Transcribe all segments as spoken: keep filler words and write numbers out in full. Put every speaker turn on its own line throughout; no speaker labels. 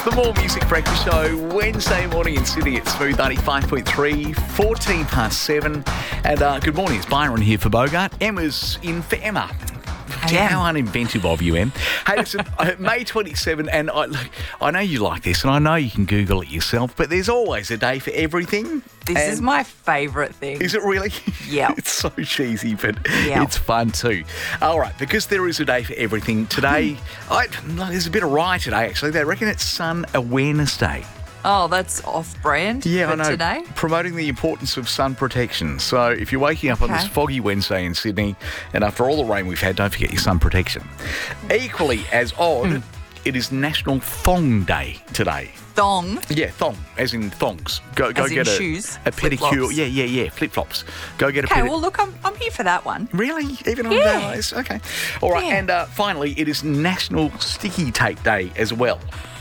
It's the More Music Breakfast Show, Wednesday morning in Sydney at Smooth ninety-five point three, fourteen past seven. And uh, good morning, it's Byron here for Bogart. Emma's in for Emma. How uninventive of you, Em. Hey, listen, May twenty-seventh, and I, look, I know you like this, and I know you can Google it yourself, but there's always a day for everything.
This
and
is my favourite thing.
Is it really?
Yeah.
It's so cheesy, but
Yep.
it's fun too. All right, because there is a day for everything today, I, there's a bit of rye today, actually. They reckon it's Sun Awareness Day.
Oh, that's off-brand
Yeah,
for
I know.
today.
Promoting the importance of sun protection. So if you're waking up on
Okay.
this foggy Wednesday in Sydney, and after all the rain we've had, don't forget your sun protection. Equally as odd, it is National Thong Day today.
Thong.
Yeah, thong, as in thongs. Go, go
As in
get a,
shoes,
a pedicure.
flip-flops.
Yeah, yeah, yeah, flip flops. Go get a
Okay,
pedicure.
well, look, I'm, I'm here for that one.
Really? Even on
Yeah.
days? Okay. All right,
Yeah.
and uh, finally, it is National Sticky Tape Day as well.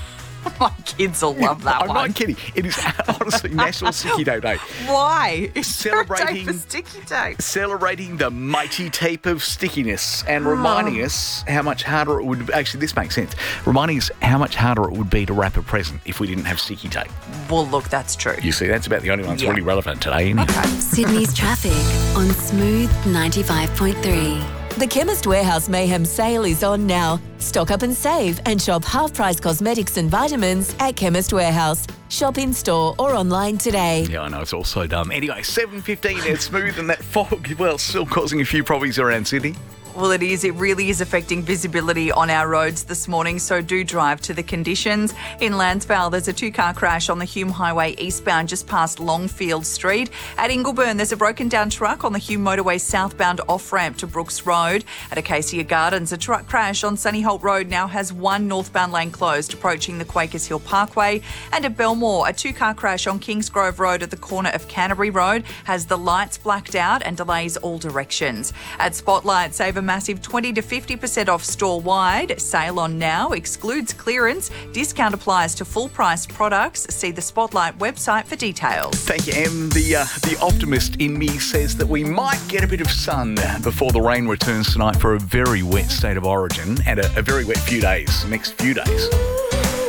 My kids will love that
I'm
one.
not kidding. It is honestly National Sticky Tape Day.
Why? Is there a day
Celebrating-
for sticky tape?
Celebrating the mighty tape of stickiness and
Oh.
reminding us how much harder it would... Actually, this makes sense. Reminding us how much harder it would be to wrap a present if we didn't have sticky tape.
Well, look, that's true.
You see, that's about the only one that's
Yeah.
really relevant today, isn't it?
Okay.
Sydney's traffic on Smooth ninety-five point three.
The Chemist Warehouse Mayhem sale is on now. Stock up and save and shop half-price cosmetics and vitamins at Chemist Warehouse. Shop in-store or online today.
Yeah, I know, it's all so dumb. Anyway, seven fifteen, it's smooth and that fog, well, still causing a few problems around Sydney.
Well, it is. It really is affecting visibility on our roads this morning, so do drive to the conditions. In Landsvale, there's a two-car crash on the Hume Highway eastbound just past Longfield Street. At Ingleburn, there's a broken-down truck on the Hume Motorway southbound off-ramp to Brooks Road. At Acacia Gardens, a truck crash on Sunny Holt Road now has one northbound lane closed, approaching the Quakers Hill Parkway. And at Belmore, a two-car crash on Kingsgrove Road at the corner of Canterbury Road has the lights blacked out and delays all directions. At Spotlight, save a massive twenty to fifty percent off store-wide. Sale on now, excludes clearance. Discount applies to full-price products. See the Spotlight website for details.
Thank you, Em. The, uh, the optimist in me says that we might get a bit of sun before the rain returns tonight for a very wet state of origin and a, a very wet few days, next few days.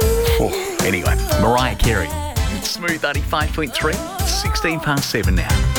Oh, anyway, Mariah Carey. It's Smooth ninety-five point three, sixteen past seven now.